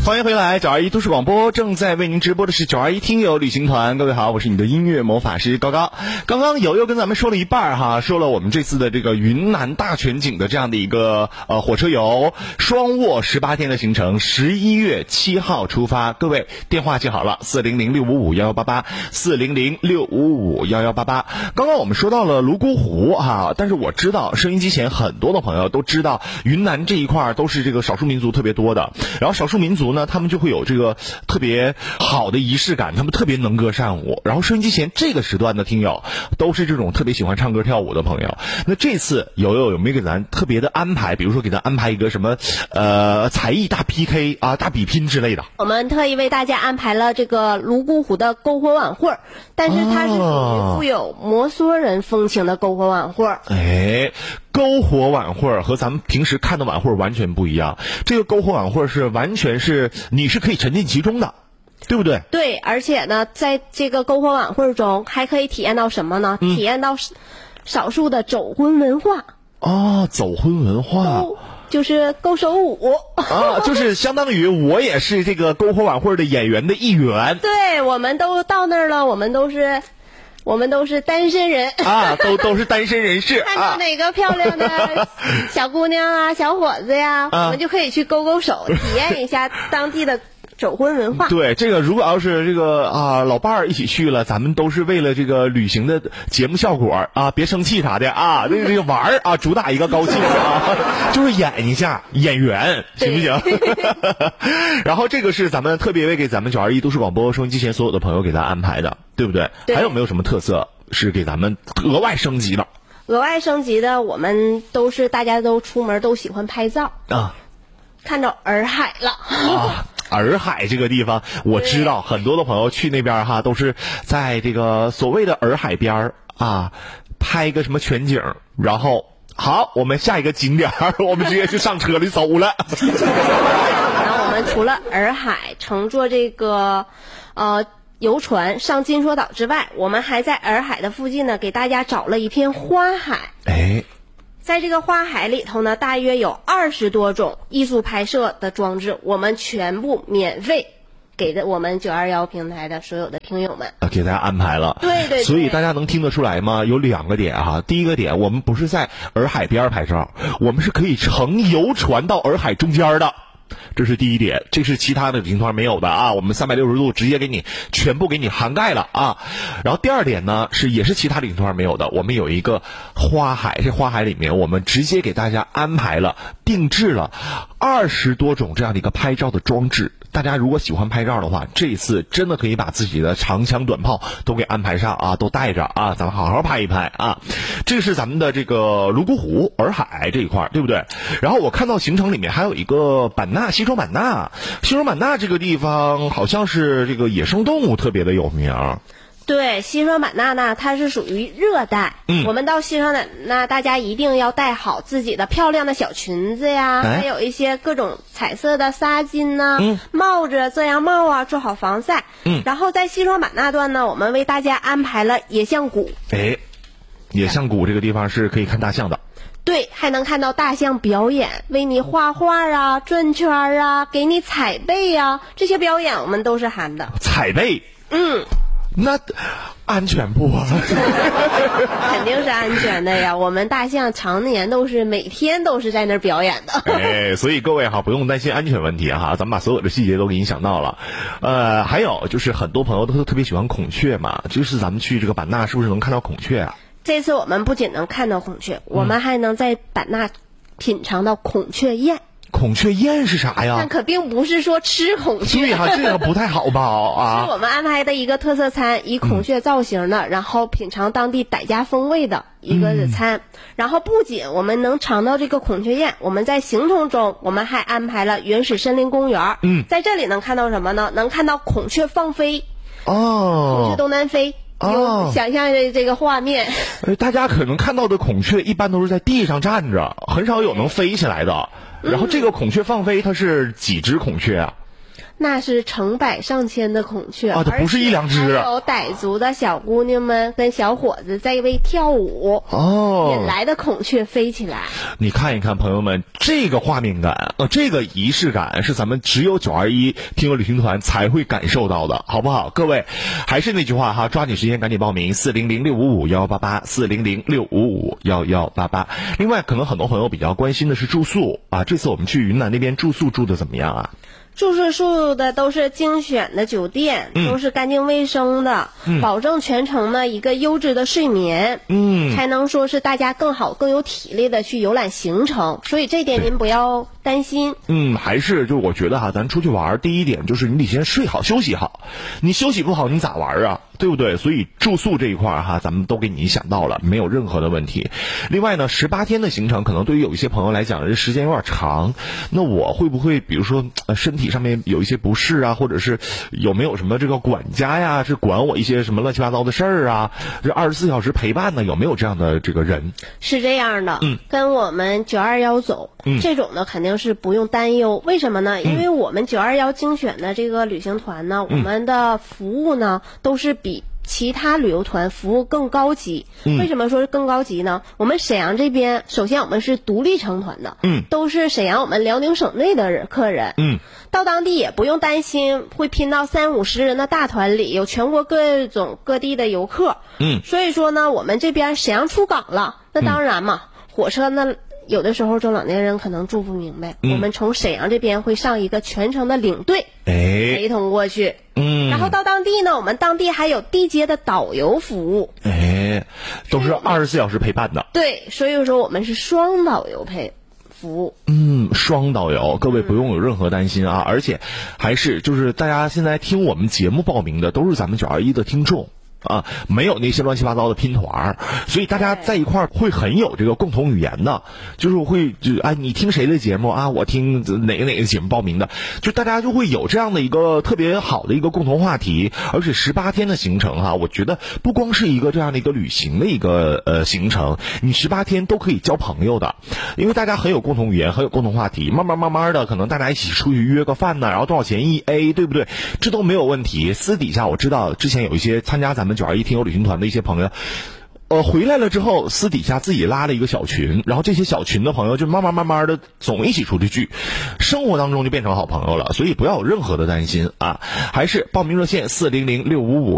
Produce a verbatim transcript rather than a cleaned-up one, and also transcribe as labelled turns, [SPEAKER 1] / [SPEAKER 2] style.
[SPEAKER 1] 欢迎回来，九二一都市广播正在为您直播的是九二一听友旅行团。各位好，我是你的音乐魔法师高高。刚刚友友跟咱们说了一半哈，说了我们这次的这个云南大全景的这样的一个呃火车游，双卧十八天的行程，十一月七号出发。各位电话记好了，四零零六五五幺幺八八，四零零六五五幺幺八八。刚刚我们说到了泸沽湖哈，但是我知道收音机前很多的朋友都知道，云南这一块都是这个少数民族特别多的，然后少数民族呢，他们就会有这个特别好的仪式感，他们特别能歌善舞。然后收音机前这个时段的听友都是这种特别喜欢唱歌跳舞的朋友。那这次友友有没有给咱特别的安排？比如说给咱安排一个什么呃才艺大 P K 啊、大比拼之类的？
[SPEAKER 2] 我们特意为大家安排了这个泸沽湖的篝火晚会，但是它是属于富有摩梭人风情的篝火晚会。
[SPEAKER 1] 哎，篝火晚会和咱们平时看的晚会完全不一样。这个篝火晚会是完全是你是可以沉浸其中的，对不对？
[SPEAKER 2] 对，而且呢，在这个篝火晚会中还可以体验到什么呢？嗯、体验到少数的走婚文化。
[SPEAKER 1] 哦，走婚文化。
[SPEAKER 2] 就是勾手舞
[SPEAKER 1] 啊，就是相当于我也是这个篝火晚会的演员的一员。
[SPEAKER 2] 对，我们都到那儿了，我们都是。我们都是单身人
[SPEAKER 1] 啊，都都是单身人士。
[SPEAKER 2] 看到哪个漂亮的小姑娘啊、小伙子呀，啊、我们就可以去勾勾手，体验一下当地的走婚文化。
[SPEAKER 1] 对，这个如果要是这个啊老伴儿一起去了，咱们都是为了这个旅行的节目效果啊，别生气啥的啊，这个这个玩儿啊，主打一个高兴啊，就是演一下演员，行不行？然后这个是咱们特别为给咱们九二一都市广播收音机前所有的朋友给咱安排的，对不对？对。还有没有什么特色是给咱们额外升级的？
[SPEAKER 2] 额外升级的，我们都是大家都出门都喜欢拍照
[SPEAKER 1] 啊，
[SPEAKER 2] 看到洱海了
[SPEAKER 1] 啊。洱海这个地方我知道，很多的朋友去那边哈，都是在这个所谓的洱海边啊拍一个什么全景，然后好，我们下一个景点我们直接就上车里走了。
[SPEAKER 2] 然后我们除了洱海乘坐这个呃游船上金说岛之外，我们还在洱海的附近呢给大家找了一片花海。
[SPEAKER 1] 哎，
[SPEAKER 2] 在这个花海里头呢，大约有二十多种艺术拍摄的装置，我们全部免费给的我们九二一平台的所有的听友们，
[SPEAKER 1] 给大家安排了。
[SPEAKER 2] 对 对, 对，
[SPEAKER 1] 所以大家能听得出来吗？有两个点哈。第一个点，我们不是在洱海边拍照，我们是可以乘游船到洱海中间的。这是第一点，这是其他的旅行团没有的啊，我们三百六十度直接给你全部给你涵盖了啊。然后第二点呢，是也是其他旅行团没有的，我们有一个花海，这花海里面我们直接给大家安排了定制了二十多种这样的一个拍照的装置。大家如果喜欢拍照的话，这一次真的可以把自己的长枪短炮都给安排上啊，都带着啊，咱们好好拍一拍啊。这是咱们的这个泸沽湖洱海这一块，对不对？然后我看到行程里面还有一个版纳，西双版纳，西双版纳这个地方好像是这个野生动物特别的有名。
[SPEAKER 2] 对，西双版纳呢，它是属于热带。嗯，我们到西双版纳，大家一定要带好自己的漂亮的小裙子呀，哎、还有一些各种彩色的纱巾呐、嗯、帽子、遮阳帽啊，做好防晒。嗯，然后在西双版纳段呢，我们为大家安排了野象谷。
[SPEAKER 1] 哎，野象谷这个地方是可以看大象的。
[SPEAKER 2] 对，还能看到大象表演，为你画画啊、转圈啊、给你踩背啊，这些表演我们都是含的。
[SPEAKER 1] 踩背？
[SPEAKER 2] 嗯。
[SPEAKER 1] 那安全不啊？
[SPEAKER 2] 肯定是安全的呀，我们大象常年都是每天都是在那儿表演的。
[SPEAKER 1] 哎，所以各位哈，不用担心安全问题哈，咱们把所有的细节都给你想到了。呃，还有就是很多朋友都特别喜欢孔雀嘛，就是咱们去这个版纳是不是能看到孔雀啊？
[SPEAKER 2] 这次我们不仅能看到孔雀，我们还能在版纳品尝到孔雀宴。
[SPEAKER 1] 孔雀宴是啥呀？
[SPEAKER 2] 那可并不是说吃孔雀，
[SPEAKER 1] 对哈、啊，这个不太好吧？啊，
[SPEAKER 2] 是我们安排的一个特色餐，以孔雀造型的，嗯、然后品尝当地傣家风味的一个餐。嗯、然后不仅我们能尝到这个孔雀宴，我们在行程中我们还安排了原始森林公园。嗯，在这里能看到什么呢？能看到孔雀放飞。哦，孔雀东南飞。有想象的这个画面、
[SPEAKER 1] 哦、大家可能看到的孔雀一般都是在地上站着，很少有能飞起来的。然后这个孔雀放飞它是几只孔雀啊？
[SPEAKER 2] 那是成百上千的孔雀
[SPEAKER 1] 啊，这不是一两只，
[SPEAKER 2] 还有傣族的小姑娘们跟小伙子在为跳舞，
[SPEAKER 1] 哦，
[SPEAKER 2] 引来的孔雀飞起来。
[SPEAKER 1] 你看一看，朋友们，这个画面感，呃，这个仪式感是咱们只有九二一听友旅行团才会感受到的，好不好？各位，还是那句话哈，抓紧时间赶紧报名，四零零六五五幺幺八八，四零零六五五幺幺八八。另外，可能很多朋友比较关心的是住宿啊，这次我们去云南那边住宿住的怎么样啊？
[SPEAKER 2] 住宿住的都是精选的酒店，嗯、都是干净卫生的，嗯、保证全程呢一个优质的睡眠，嗯，才能说是大家更好、更有体力的去游览行程。所以这点您不要担心。
[SPEAKER 1] 嗯，还是就我觉得哈，咱出去玩，第一点就是你得先睡好、休息好。你休息不好，你咋玩啊？对不对？所以住宿这一块哈，咱们都给你想到了，没有任何的问题。另外呢，十八天的行程可能对于有一些朋友来讲，这时间有点长。那我会不会比如说呃身体上面有一些不适啊，或者是有没有什么这个管家呀，是管我一些什么乱七八糟的事儿啊？这二十四小时陪伴呢，有没有这样的这个人？
[SPEAKER 2] 是这样的，
[SPEAKER 1] 嗯，
[SPEAKER 2] 跟我们九二幺走，嗯，这种呢肯定是不用担忧。为什么呢？因为我们九二幺精选的这个旅行团呢，嗯、我们的服务呢都是比其他旅游团服务更高级。嗯、为什么说是更高级呢？我们沈阳这边，首先我们是独立成团的，嗯，都是沈阳我们辽宁省内的客人，嗯，到当地也不用担心会拼到三五十人的大团里，有全国各种各地的游客，嗯，所以说呢，我们这边沈阳出港了，那当然嘛，嗯、火车呢。有的时候中老年人可能住不明白，嗯、我们从沈阳这边会上一个全程的领队，哎，陪同过去，嗯，然后到当地呢，我们当地还有地接的导游服务，
[SPEAKER 1] 哎，都是二十四小时陪伴的，
[SPEAKER 2] 对，所以说我们是双导游陪服务，
[SPEAKER 1] 嗯，双导游，各位不用有任何担心啊，嗯、而且还是就是大家现在听我们节目报名的都是咱们九二一的听众。啊，没有那些乱七八糟的拼团，所以大家在一块儿会很有这个共同语言的，就是会就啊，你听谁的节目啊？我听哪个哪个节目报名的，就大家就会有这样的一个特别好的一个共同话题，而且十八天的行程哈、啊，我觉得不光是一个这样的一个旅行的一个呃行程，你十八天都可以交朋友的，因为大家很有共同语言，很有共同话题，慢慢慢慢的，可能大家一起出去约个饭呢，然后多少钱一 A， 对不对？这都没有问题。私底下我知道之前有一些参加咱们九二一听友旅行团的一些朋友，呃，回来了之后，私底下自己拉了一个小群，然后这些小群的朋友就慢慢慢慢的总一起出去聚，生活当中就变成好朋友了，所以不要有任何的担心啊！还是报名热线四零零六五五